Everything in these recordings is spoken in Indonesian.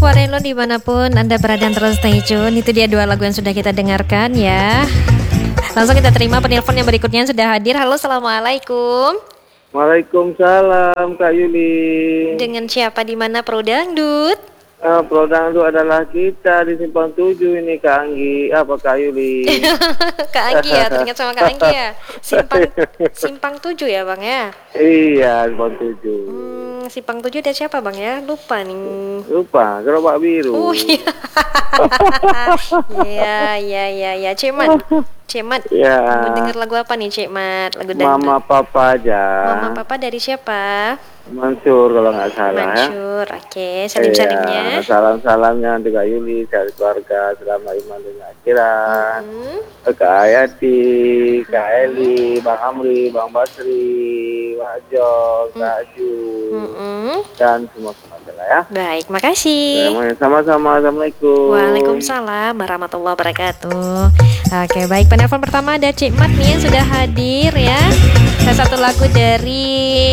Warelo dimanapun Anda berada terus stay tune. Itu dia dua lagu yang sudah kita dengarkan ya. Langsung kita terima penelpon yang berikutnya yang sudah hadir. Halo, assalamualaikum. Waalaikumsalam Kak Yuli. Dengan siapa di mana Pro Dangdut? Produk itu adalah kita di Simpang 7 ini Kak Anggi. Apa Kak Yuli? Kak Anggi ya, teringat sama Kak Anggi ya. Simpang 7 ya Bang ya? Iya, Simpang 7. Simpang 7 ada siapa Bang ya? Lupa nih. Lupa, gerobak biru. Oh iya. Iya. Cik Mat. Ya. Mau denger lagu apa nih Cik Mat? Lagu dangdut. Mama Papa aja. Mama Papa dari siapa? Mansur kalau nggak salah Mansur, oke. Salim-salimnya. Salam-salamnya untuk Kak Yuli, dari keluarga, selama iman dunia akhirat. Kak Ayati, Kak Eli, Bang Amri, Bang Basri, Wak Jong, Kak Ju, dan semua lah ya. Baik, makasih. Sama-sama, Assalamualaikum. Waalaikumsalam warahmatullahi wabarakatuh. Oke, baik, penelpon pertama ada Cik Mat nih yang sudah hadir ya. Salah satu lagu dari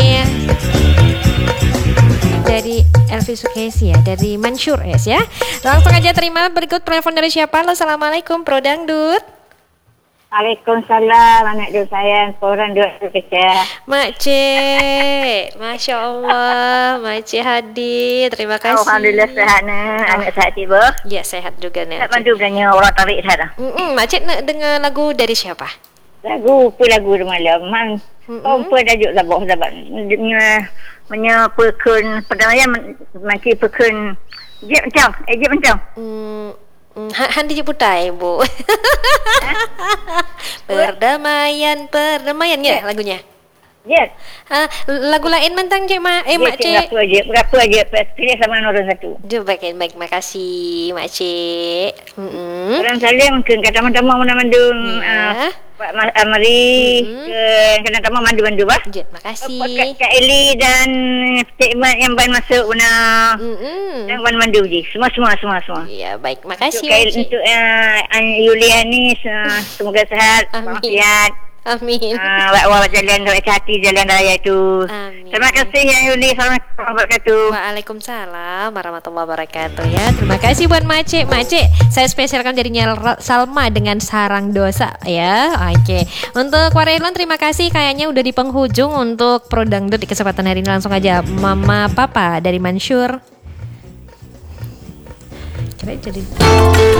Elvi Sukesi ya, dari Mansur ya. Langsung aja terima berikut penelpon dari siapa? Halo, assalamualaikum Pro Dangdut. Waalaikumsalam anak dua sayang, orang dua kecil. Mak Cik, Masya Allah, Mak Cik hadir, terima kasih. Alhamdulillah sehat anak sehat tiba. Ya, sehat juga nih. Tak mandu belanja orang tarik sana. Mak Cik nak dengar lagu dari siapa? Lagu malam. Mang, tajuk labah sahabat. Menyapakan perdamaian makin pekun. Jep macam. Handi Ciputai, Bu. Perdamaian ya lagunya. Yes. Lagu lain mentang Cik Mak. Mak Cik. Berapa aja. Pilih sama nomor satu. Baik, makasih Mak Cik. Orang saling mungkin kata teman-teman mana mandung. Pak Amri kena tamu mandu bah. Makasih. Kak Eli dan Cik Mat yang ban masuk guna. Yang ban mandu je. Semua. Ya, baik. Makasih untuk Yulia ni semoga sehat, walafiat. Amin. Awak jalan hati jalan raya itu. Amin. Terima kasih ya Yuli. Assalamualaikum warahmatullahi wabarakatuh. Waalaikumsalam warahmatullahi wabarakatuh ya. Terima kasih buat Mak Cik, saya spesialkan jadinya Salma dengan sarang dosa ya. Oke. Untuk Warelon terima kasih, kayaknya udah di penghujung untuk Pro Dangdut di kesempatan hari ini. Langsung aja Mama Papa dari Mansur. Coba jadi